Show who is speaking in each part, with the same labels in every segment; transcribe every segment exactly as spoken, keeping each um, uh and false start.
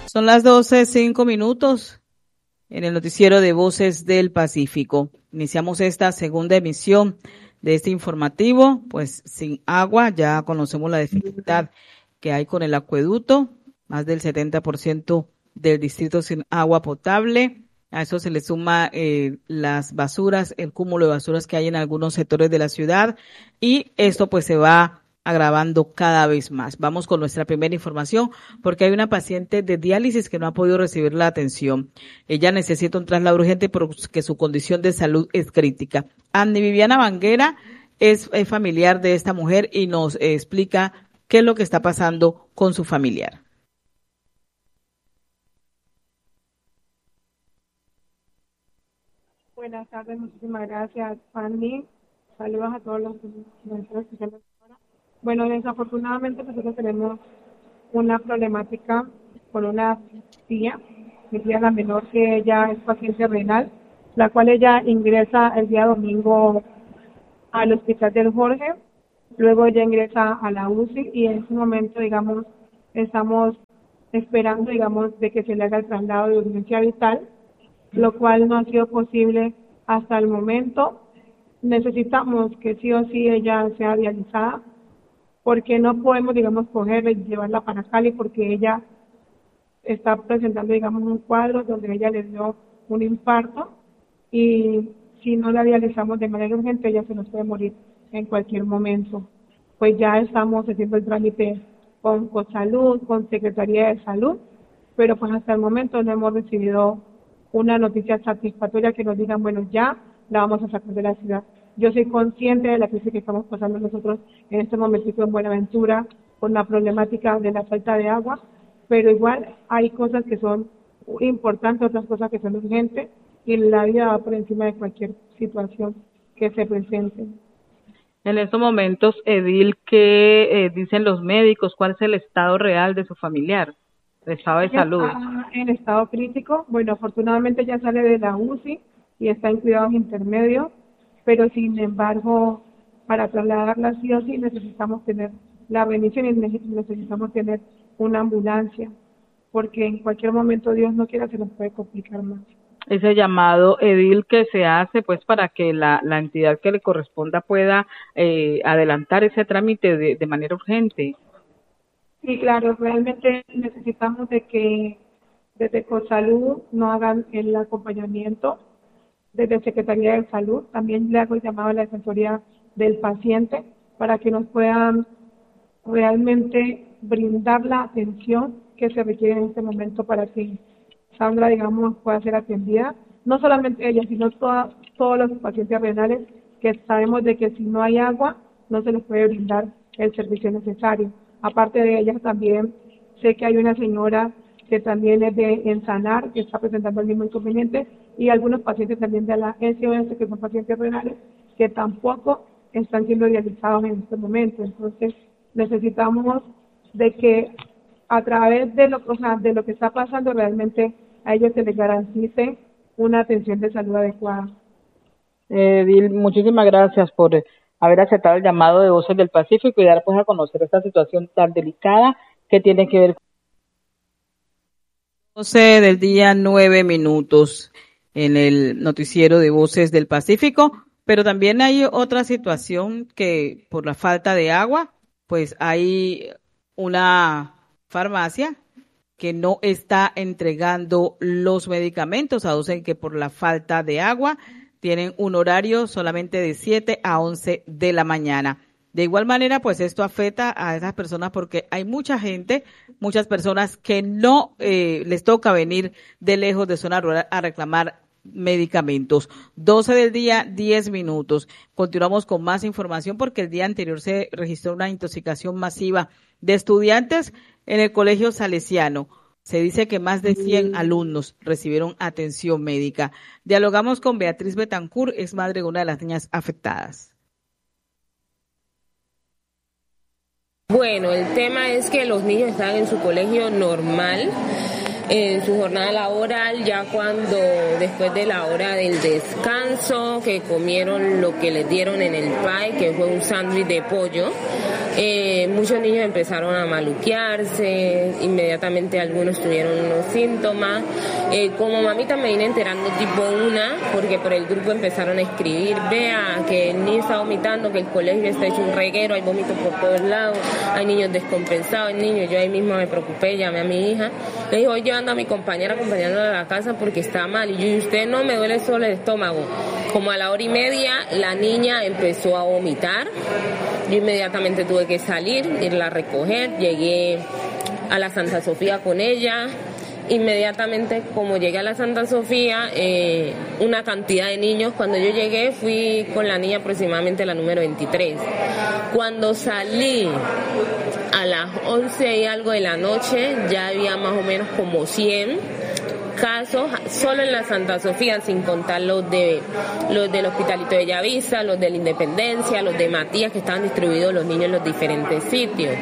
Speaker 1: Son las doce, cinco minutos en el noticiero de Voces del Pacífico. Iniciamos esta segunda emisión de este informativo, pues sin agua. Ya conocemos la dificultad que hay con el acueducto, más del setenta por ciento del distrito sin agua potable. A eso se le suma eh, las basuras, el cúmulo de basuras que hay en algunos sectores de la ciudad, y esto pues se va agravando cada vez más. Vamos con nuestra primera información, porque hay una paciente de diálisis que no ha podido recibir la atención. Ella necesita un traslado urgente porque su condición de salud es crítica. Andy Viviana Banguera es, es familiar de esta mujer y nos eh, explica qué es lo que está pasando con su familiar.
Speaker 2: Buenas tardes, muchísimas gracias, Fanny. Saludos a todos los nuestros estudiantes. Bueno, desafortunadamente nosotros tenemos una problemática con una tía, mi tía la menor, que ella es paciente renal, la cual ella ingresa el día domingo al hospital del Jorge, luego ella ingresa a la U C I y en ese momento, digamos, estamos esperando, digamos, de que se le haga el traslado de urgencia vital, lo cual no ha sido posible hasta el momento. Necesitamos que sí o sí ella sea dializada, porque no podemos, digamos, cogerla y llevarla para Cali, porque ella está presentando, digamos, un cuadro donde ella le dio un infarto, y si no la dializamos de manera urgente, ella se nos puede morir en cualquier momento. Pues ya estamos haciendo el trámite con, con Salud, con Secretaría de Salud, pero pues hasta el momento no hemos recibido una noticia satisfactoria que nos digan, bueno, ya la vamos a sacar de la ciudad. Yo soy consciente de la crisis que estamos pasando nosotros en este momentito en Buenaventura con la problemática de la falta de agua, pero igual hay cosas que son importantes, otras cosas que son urgentes, y la vida va por encima de cualquier situación que se presente.
Speaker 1: En estos momentos, Edil, ¿qué eh, dicen los médicos? ¿Cuál es el estado real de su familiar? El estado de
Speaker 2: Ella
Speaker 1: salud.
Speaker 2: Está en estado crítico. Bueno, afortunadamente ya sale de la U C I y está en cuidados intermedios, pero sin embargo, para trasladarla sí o sí necesitamos tener la remisión y necesitamos tener una ambulancia, porque en cualquier momento, Dios no quiera, se nos puede complicar más.
Speaker 1: Ese llamado, Edil, que se hace pues para que la, la entidad que le corresponda pueda eh, adelantar ese trámite de, de manera urgente.
Speaker 2: Sí, claro, realmente necesitamos de que desde Cosalud nos hagan el acompañamiento, desde Secretaría de Salud. También le hago el llamado a la Defensoría del Paciente para que nos puedan realmente brindar la atención que se requiere en este momento para que Sandra, digamos, pueda ser atendida. No solamente ella, sino toda, todos los pacientes renales, que sabemos de que si no hay agua, no se les puede brindar el servicio necesario. Aparte de ellas, también sé que hay una señora que también es de Ensanar, que está presentando el mismo inconveniente, y algunos pacientes también de la S O S, que son pacientes renales, que tampoco están siendo dializados en este momento. Entonces, necesitamos de que a través de lo, o sea, de lo que está pasando, realmente a ellos se les garantice una atención de salud adecuada.
Speaker 1: Edil, muchísimas gracias por haber aceptado el llamado de Voces del Pacífico y dar pues a conocer esta situación tan delicada que tiene que ver con doce del día, nueve minutos en el noticiero de Voces del Pacífico, pero también hay otra situación que por la falta de agua, pues hay una farmacia que no está entregando los medicamentos, aducen que por la falta de agua tienen un horario solamente de siete a once de la mañana. De igual manera, pues esto afecta a esas personas porque hay mucha gente, muchas personas que no eh, les toca venir de lejos de zona rural a reclamar medicamentos. doce del día, diez minutos. Continuamos con más información porque el día anterior se registró una intoxicación masiva de estudiantes en el Colegio Salesiano. Se dice que más de cien alumnos recibieron atención médica. Dialogamos con Beatriz Betancourt, es madre de una de las niñas afectadas.
Speaker 3: Bueno, el tema es que los niños están en su colegio normal, en su jornada laboral, ya cuando después de la hora del descanso, que comieron lo que les dieron en el P A E, que fue un sándwich de pollo, Eh, muchos niños empezaron a maluquearse, inmediatamente algunos tuvieron unos síntomas. Eh, como mamita me vine enterando tipo una, porque por el grupo empezaron a escribir, vea que el niño está vomitando, que el colegio está hecho un reguero, hay vómitos por todos lados, hay niños descompensados, hay niños. Yo ahí mismo me preocupé, llamé a mi hija, le dije, voy llevando a mi compañera acompañándola a la casa porque está mal, y yo, y usted no, me duele solo el estómago. Como a la hora y media la niña empezó a vomitar, yo inmediatamente tuve que salir, irla a recoger, llegué a la Santa Sofía con ella. Inmediatamente, como llegué a la Santa Sofía, eh, una cantidad de niños, cuando yo llegué fui con la niña aproximadamente la número veintitrés. Cuando salí a las once y algo de la noche, ya había más o menos como cien casos solo en la Santa Sofía, sin contar los de los del Hospitalito de Bellavista, los de la Independencia, los de Matías, que estaban distribuidos los niños en los diferentes sitios.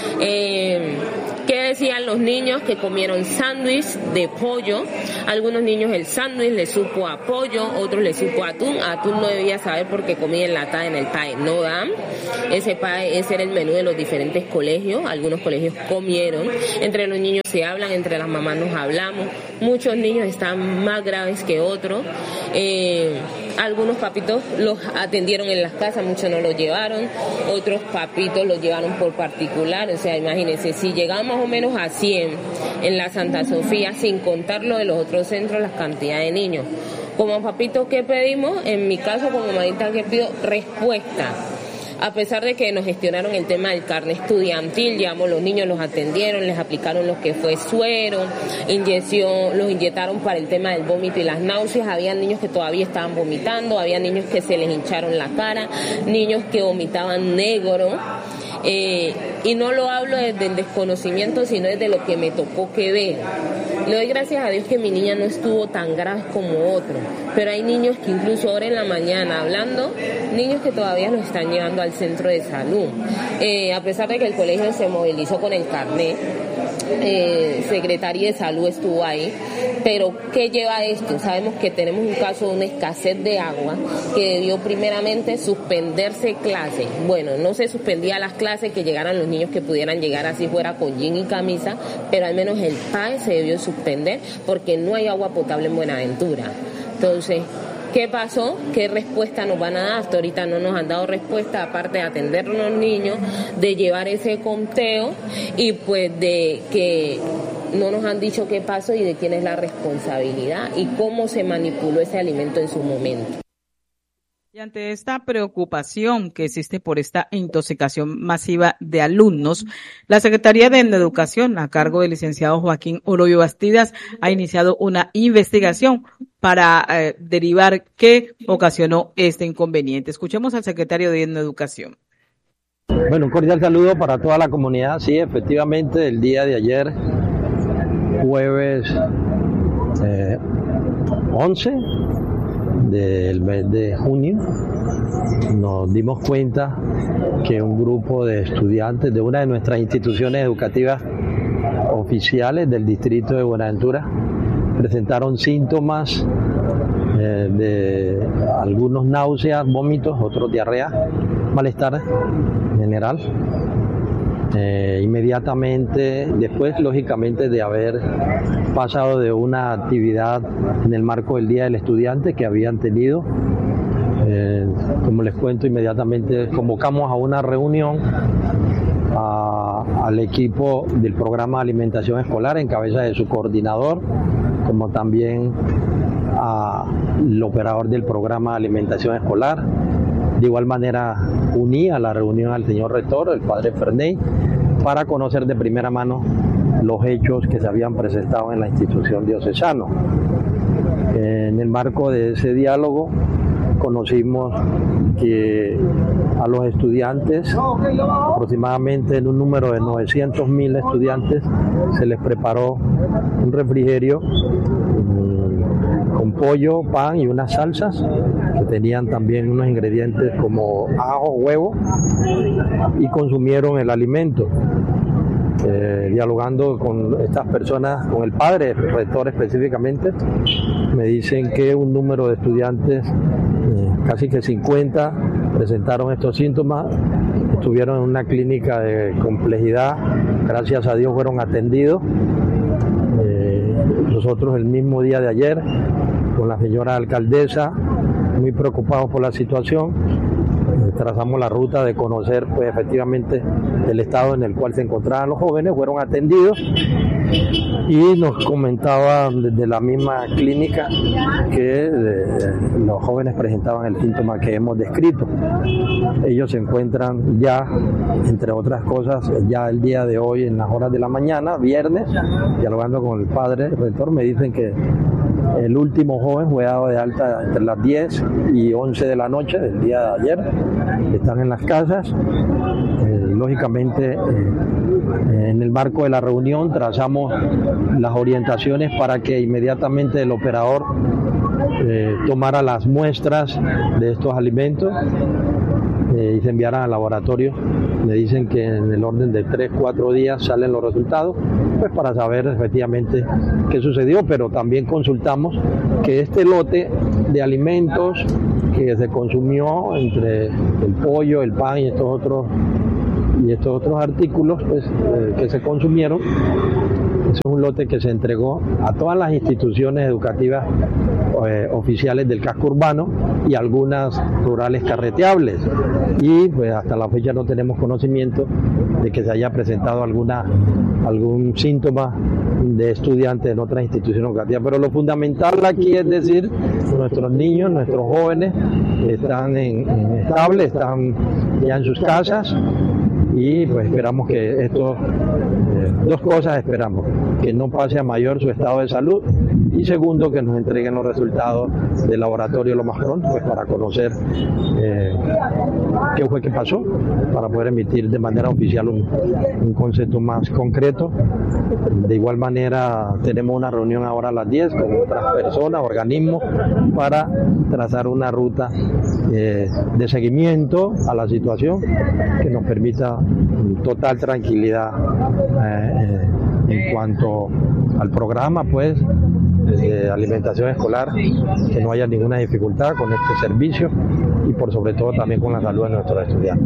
Speaker 3: Eh, ¿Qué decían los niños? Que comieron sándwich de pollo. Algunos niños el sándwich les supo a pollo, otros les supo a atún. Atún no debía saber porque comía enlatada en el P A E. No dan. Ese P A E, ese era el menú de los diferentes colegios. Algunos colegios comieron. Entre los niños se hablan, entre las mamás nos hablamos. Muchos niños están más graves que otros. Eh, algunos papitos los atendieron en las casas, muchos no los llevaron. Otros papitos los llevaron por particular. O sea, imagínense, si llegamos más o menos a cien en la Santa Sofía, sin contar lo de los otros centros, la cantidad de niños. Como papito, ¿qué pedimos? En mi caso, como mamita, ¿qué pido? Respuesta. A pesar de que nos gestionaron el tema del carnet estudiantil, digamos, los niños los atendieron, les aplicaron lo que fue suero, inyección, los inyectaron para el tema del vómito y las náuseas. Había niños que todavía estaban vomitando, había niños que se les hincharon la cara, niños que vomitaban negro. Eh, y no lo hablo desde el desconocimiento, sino desde lo que me tocó que ver. Le doy gracias a Dios que mi niña no estuvo tan grave como otro, pero hay niños que incluso ahora en la mañana hablando, niños que todavía los están llevando al centro de salud. Eh, a pesar de que el colegio se movilizó con el carnet, eh, Secretaría de Salud estuvo ahí, pero ¿qué lleva esto? Sabemos que tenemos un caso de una escasez de agua que debió primeramente suspenderse clases. Bueno, no se suspendía las clases, que llegaran los niños que pudieran llegar así fuera con jean y camisa, pero al menos el P A E se debió suspender porque no hay agua potable en Buenaventura. Entonces, ¿qué pasó? ¿Qué respuesta nos van a dar? Hasta ahorita no nos han dado respuesta, aparte de atender a los niños, de llevar ese conteo y pues de que no nos han dicho qué pasó y de quién es la responsabilidad y cómo se manipuló ese alimento en su momento.
Speaker 1: Y ante esta preocupación que existe por esta intoxicación masiva de alumnos, la Secretaría de Educación, a cargo del licenciado Joaquín Oroyo Bastidas, ha iniciado una investigación para eh, derivar qué ocasionó este inconveniente. Escuchemos al secretario de Educación.
Speaker 4: Bueno, un cordial saludo para toda la comunidad. Sí, efectivamente, el día de ayer, jueves eh, once del mes de junio, nos dimos cuenta que un grupo de estudiantes de una de nuestras instituciones educativas oficiales del distrito de Buenaventura presentaron síntomas eh, de algunos náuseas, vómitos, otros diarrea, malestar general. Eh, inmediatamente después, lógicamente, de haber pasado de una actividad en el marco del Día del Estudiante que habían tenido, eh, como les cuento, inmediatamente convocamos a una reunión a, al equipo del programa de alimentación escolar en cabeza de su coordinador, como también al operador del programa de alimentación escolar. De igual manera uní a la reunión al señor rector, el padre Ferney, para conocer de primera mano los hechos que se habían presentado en la institución diocesana. En el marco de ese diálogo conocimos que a los estudiantes, aproximadamente en un número de novecientos mil estudiantes, se les preparó un refrigerio con pollo, pan y unas salsas que tenían también unos ingredientes como ajo, huevo, y consumieron el alimento. eh, dialogando con estas personas, con el padre, el rector específicamente, me dicen que un número de estudiantes, eh, casi que cincuenta, presentaron estos síntomas, estuvieron en una clínica de complejidad, gracias a Dios fueron atendidos. Eh, nosotros el mismo día de ayer, con la señora alcaldesa, muy preocupados por la situación, eh, trazamos la ruta de conocer pues efectivamente el estado en el cual se encontraban los jóvenes, fueron atendidos y nos comentaban desde la misma clínica que eh, los jóvenes presentaban el síntoma que hemos descrito. Ellos se encuentran ya, entre otras cosas, ya el día de hoy en las horas de la mañana, viernes, dialogando con el padre, el rector, me dicen que el último joven fue dado de alta entre las diez y once de la noche del día de ayer. Están en las casas. Eh, lógicamente, eh, en el marco de la reunión trazamos las orientaciones para que inmediatamente el operador eh, tomara las muestras de estos alimentos eh, y se enviaran al laboratorio. Me dicen que en el orden de tres, cuatro días salen los resultados, pues para saber efectivamente qué sucedió, pero también consultamos que este lote de alimentos que se consumió entre el pollo, el pan y estos otros y estos otros artículos pues, eh, que se consumieron, es un lote que se entregó a todas las instituciones educativas eh, oficiales del casco urbano y algunas rurales carreteables, y pues hasta la fecha no tenemos conocimiento de que se haya presentado alguna algún síntoma de estudiantes en otra institución educativa. Pero lo fundamental aquí es decir, nuestros niños, nuestros jóvenes están en, en estable, están ya en sus casas, y pues esperamos que esto, eh, dos cosas esperamos, que no pase a mayor su estado de salud, y segundo, que nos entreguen los resultados del laboratorio lo más pronto, pues para conocer eh, qué fue que pasó, para poder emitir de manera oficial un, un concepto más concreto. De igual manera tenemos una reunión ahora a las diez con otras personas, organismos, para trazar una ruta eh, de seguimiento a la situación que nos permita total tranquilidad eh, eh, en cuanto al programa pues de alimentación escolar, que no haya ninguna dificultad con este servicio y por sobre todo también con la salud de nuestros estudiantes.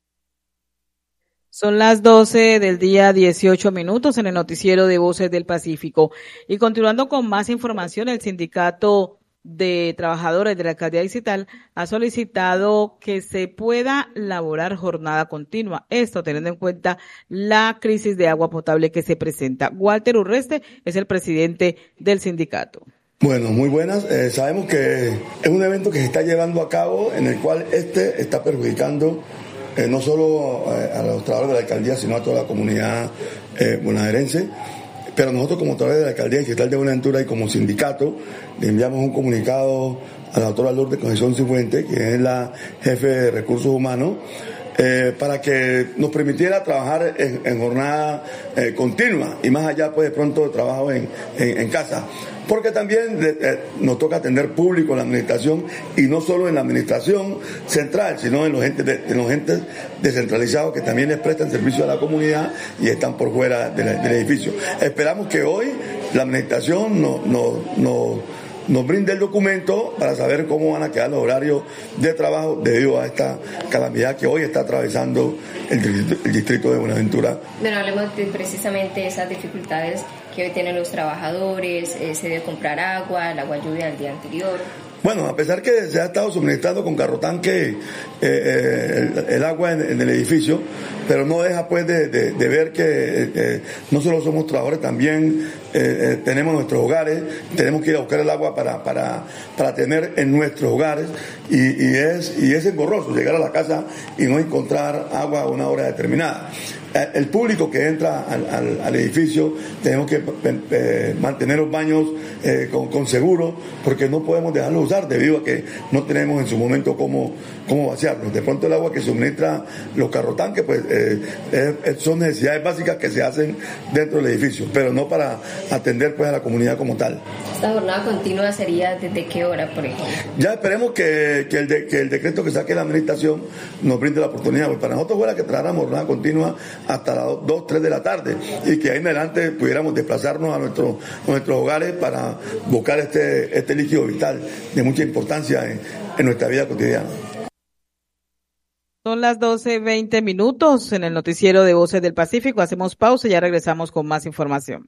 Speaker 1: Son las doce del día, dieciocho minutos en el noticiero de Voces del Pacífico. Y continuando con más información, el sindicato de trabajadores de la alcaldía distrital ha solicitado que se pueda laborar jornada continua, esto teniendo en cuenta la crisis de agua potable que se presenta. Walter Urreste es el presidente del sindicato.
Speaker 5: Bueno, muy buenas. Eh, sabemos que es un evento que se está llevando a cabo en el cual este está perjudicando eh, no solo a, a los trabajadores de la alcaldía, sino a toda la comunidad eh, bonaerense. Pero nosotros como trabajadores de la alcaldía distrital de Buenaventura y como sindicato le enviamos un comunicado a la doctora Lourdes Concepción Cifuentes, que es la jefe de recursos humanos, eh, para que nos permitiera trabajar en, en jornada eh, continua y más allá pues de pronto de trabajo en, en, en casa. Porque también eh, nos toca atender público en la administración, y no solo en la administración central, sino en los entes, de, en los entes descentralizados que también les prestan servicio a la comunidad y están por fuera del, del edificio. Esperamos que hoy la administración nos no, no, nos brinde el documento para saber cómo van a quedar los horarios de trabajo debido a esta calamidad que hoy está atravesando el distrito, el distrito de Buenaventura.
Speaker 6: Bueno, hablemos de precisamente esas dificultades que hoy tienen los trabajadores, eh, se debe comprar agua, el agua lluvia del día anterior.
Speaker 5: Bueno, a pesar que se ha estado suministrando con carro tanque eh, eh, el, el agua en, en el edificio, pero no deja pues de, de, de ver que eh, no solo somos trabajadores, también eh, eh, tenemos nuestros hogares, tenemos que ir a buscar el agua para para para tener en nuestros hogares, y, y es y es engorroso llegar a la casa y no encontrar agua a una hora determinada. El público que entra al, al, al edificio, tenemos que eh, mantener los baños eh, con, con seguro, porque no podemos dejarlos usar debido a que no tenemos en su momento cómo, cómo vaciarlos. De pronto el agua que suministra los carrotanques pues eh, eh, son necesidades básicas que se hacen dentro del edificio, pero no para atender pues a la comunidad como tal.
Speaker 6: ¿Esta jornada continua sería desde qué hora, por ejemplo?
Speaker 5: Ya esperemos que, que, el, de, que el decreto que saque la administración nos brinde la oportunidad, pues para nosotros fuera que trabajáramos jornada continua hasta las dos, tres de la tarde, y que ahí en adelante pudiéramos desplazarnos a nuestro, nuestros hogares para buscar este, este líquido vital de mucha importancia en, en nuestra vida cotidiana.
Speaker 1: Son las doce veinte minutos en el noticiero de Voces del Pacífico. Hacemos pausa y ya regresamos con más información.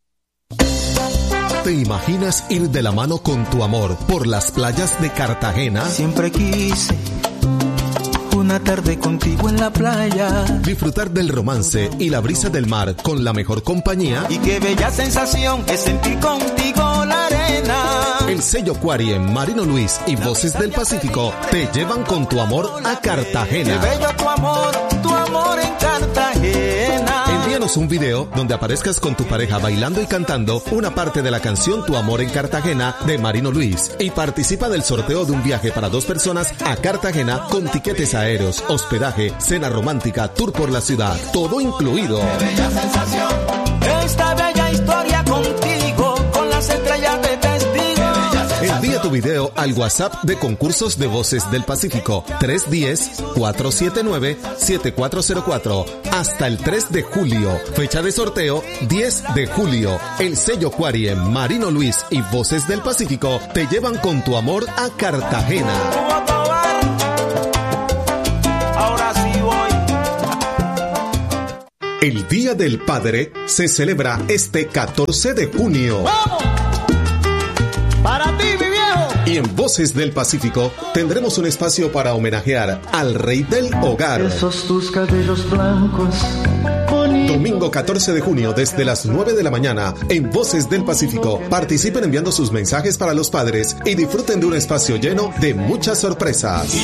Speaker 7: ¿Te imaginas ir de la mano con tu amor por las playas de Cartagena?
Speaker 8: Siempre quise una tarde contigo en la playa.
Speaker 7: Disfrutar del romance y la brisa del mar con la mejor compañía.
Speaker 8: Y qué bella sensación es sentir contigo la arena.
Speaker 7: El sello Aquarium, Marino Luis y Voces del Pacífico te llevan con tu amor a Cartagena.
Speaker 8: Qué bello tu amor, tu amor en Cartagena.
Speaker 7: Envíanos un video donde aparezcas con tu pareja bailando y cantando una parte de la canción Tu amor en Cartagena de Marino Luis y participa del sorteo de un viaje para dos personas a Cartagena con tiquetes aéreos, hospedaje, cena romántica, tour por la ciudad, todo incluido.
Speaker 8: Qué bella sensación, esta bella historia contigo, con las estrellas de testigo.
Speaker 7: Envía tu video al WhatsApp de concursos de Voces del Pacífico tres uno cero, cuatro siete nueve, siete cuatro cero cuatro hasta el tres de julio. Fecha de sorteo diez de julio. El sello Aquarium, Marino Luis y Voces del Pacífico te llevan con tu amor a Cartagena.
Speaker 8: Ahora sí voy.
Speaker 7: El Día del Padre se celebra este catorce de junio.
Speaker 8: ¡Vamos! ¡Para ti, mi viejo!
Speaker 7: Y en Voces del Pacífico tendremos un espacio para homenajear al rey del hogar.
Speaker 8: Esos tus cabellos blancos.
Speaker 7: Domingo catorce de junio desde las nueve de la mañana en Voces del Pacífico. Participen enviando sus mensajes para los padres y disfruten de un espacio lleno de muchas sorpresas.